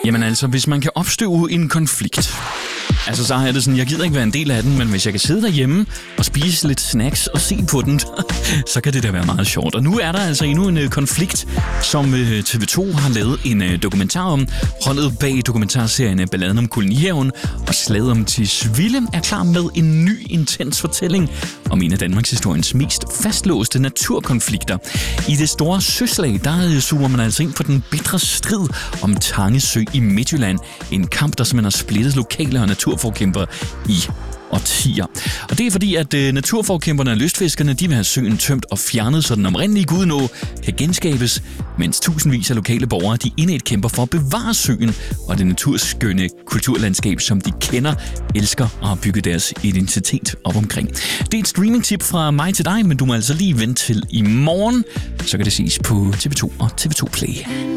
Jamen altså, hvis man kan opstøve en konflikt, altså så har jeg det sådan, jeg gider ikke være en del af den, men hvis jeg kan sidde derhjemme og spise lidt snacks og se på den, så kan det da være meget sjovt. Og nu er der altså endnu en konflikt, som TV2 har lavet en dokumentar om. Holdet bag dokumentarserien Balladen om kolonihaven og Slaget om Tisvilde er klar med en ny intens fortælling om en af Danmarks historiens mest fastlåste naturkonflikter. I det store søslag, der zoomer man altså ind på den bitre strid om Tange Sø i Midtjylland. En kamp, der simpelthen har splittet lokale og naturforkæmpere i årtier. Og det er fordi, at naturforkæmperne og lystfiskerne, de vil have søen tømt og fjernet, så den oprindelige Gudenå kan genskabes, mens tusindvis af lokale borgere, de indædt kæmper for at bevare søen og det naturskønne kulturlandskab, som de kender, elsker og har bygget deres identitet op omkring. Det er et streamingtip fra mig til dig, men du må altså lige vente til i morgen, så kan det ses på TV2 og TV2 Play.